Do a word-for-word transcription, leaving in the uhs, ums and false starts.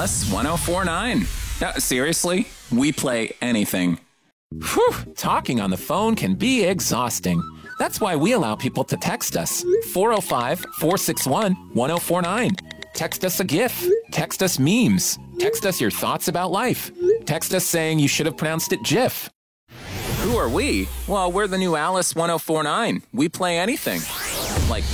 Alice one oh four nine. No, seriously, we play anything. Whew, talking on the phone can be exhausting. That's why we allow people to text us. four oh five, four six one, one oh four nine. Text us a GIF. Text us memes. Text us your thoughts about life. Text us saying you should have pronounced it GIF. Who are we? Well, we're the new Alice one oh four nine. We play anything. Like